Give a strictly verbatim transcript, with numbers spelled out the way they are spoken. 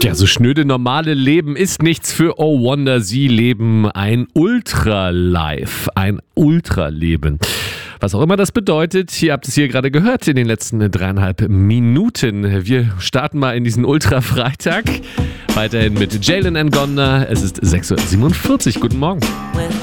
Ja, so schnöde normale Leben ist nichts für Oh Wonder. Sie leben ein Ultra-Life, ein Ultra-Leben. Was auch immer das bedeutet, ihr habt es hier gerade gehört in den letzten dreieinhalb Minuten. Wir starten mal in diesen Ultra-Freitag. Weiterhin mit Jalen and Gonda. Es ist sechs Uhr siebenundvierzig. Guten Morgen.